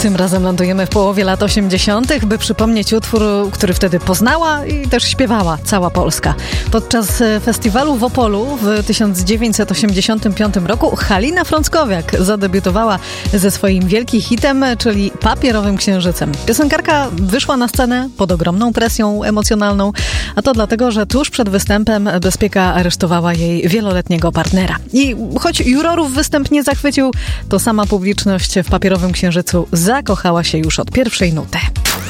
Tym razem lądujemy w połowie lat 80., by przypomnieć utwór, który wtedy poznała i też śpiewała cała Polska. Podczas festiwalu w Opolu w 1985 roku Halina Frąckowiak zadebiutowała ze swoim wielkim hitem, czyli Papierowym Księżycem. Piosenkarka wyszła na scenę pod ogromną presją emocjonalną, a to dlatego, że tuż przed występem bezpieka aresztowała jej wieloletniego partnera. I choć jurorów występ nie zachwycił, to sama publiczność w Papierowym Księżycu zakochała się już od pierwszej nuty.